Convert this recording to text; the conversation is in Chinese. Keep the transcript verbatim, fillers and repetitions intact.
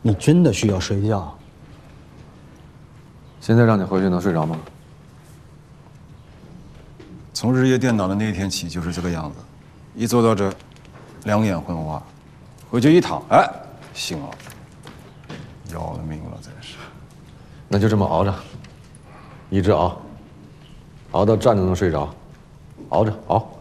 你真的需要睡觉？ 现在让你回去能睡着吗？ 从日夜颠倒的那一天起就是这个样子，一坐到这，两眼昏花，回去一躺，哎，醒了，要了命了，真是。 那就这么熬着，一直熬，熬到站着能睡着，熬着熬。